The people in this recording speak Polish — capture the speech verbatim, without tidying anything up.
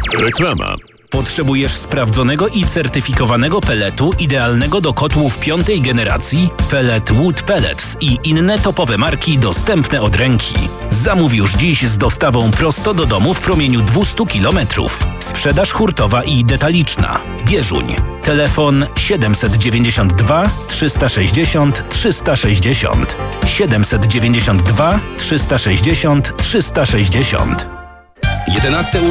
Reklama. Potrzebujesz sprawdzonego i certyfikowanego peletu idealnego do kotłów piątej generacji? Pellet Wood Pellets i inne topowe marki dostępne od ręki. Zamów już dziś z dostawą prosto do domu w promieniu dwieście kilometrów. Sprzedaż hurtowa i detaliczna. Bieżuń. Telefon siedemset dziewięćdziesiąt dwa trzysta sześćdziesiąt trzysta sześćdziesiąt. siedemset dziewięćdziesiąt dwa trzysta sześćdziesiąt trzysta sześćdziesiąt. jedenastego